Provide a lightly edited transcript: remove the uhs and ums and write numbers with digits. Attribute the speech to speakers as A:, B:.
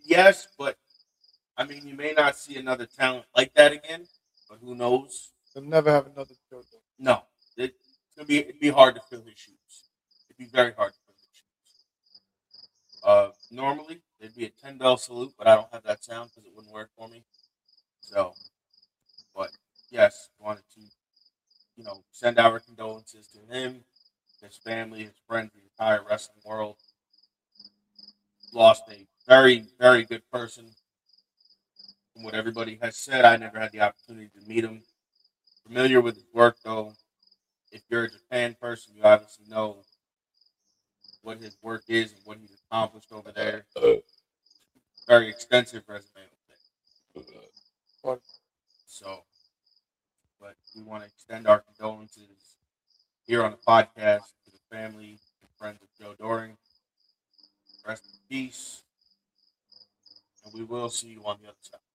A: yes, but I mean, you may not see another talent like that again, but who knows?
B: They'll never have another JoJo.
A: No, it'd be hard to fill his shoes. It'd be very hard to fill his shoes. Normally it'd be a 10 bell salute, but I don't have that sound because it wouldn't work for me. So, but yes, wanted to send our condolences to him, his family, his friends, the entire wrestling world. Lost a very, very good person. From what everybody has said, I never had the opportunity to meet him. Familiar with his work, though. If you're a Japan person, you obviously know what his work is and what he's accomplished over there. Very extensive resume.
B: But
A: So, but we want to extend our condolences here on the podcast to the family and friends of Joe Doring. Rest in peace, and we will see you on the other side.